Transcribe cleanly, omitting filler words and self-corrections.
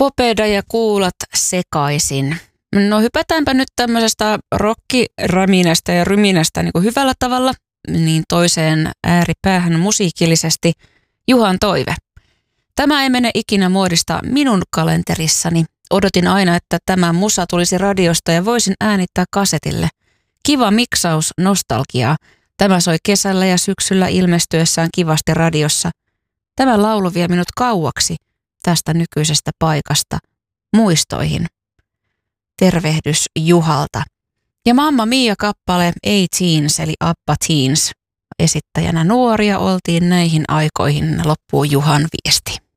Popeda ja kuulat sekaisin. No hypätäänpä nyt tämmöisestä rockiräminästä ja ryminästä niin kuin hyvällä tavalla niin toiseen ääripäähän musiikillisesti. Juhan toive. Tämä ei mene ikinä muodista minun kalenterissani. Odotin aina, että tämä musa tulisi radiosta ja voisin äänittää kasetille. Kiva miksaus nostalgiaa. Tämä soi kesällä ja syksyllä ilmestyessään kivasti radiossa. Tämä laulu vie minut kauaksi tästä nykyisestä paikasta, muistoihin. Tervehdys Juhalta. Ja Mamma Mia-kappale A-Teens eli Abba Teens. Esittäjänä nuoria oltiin näihin aikoihin, loppuu Juhan viesti.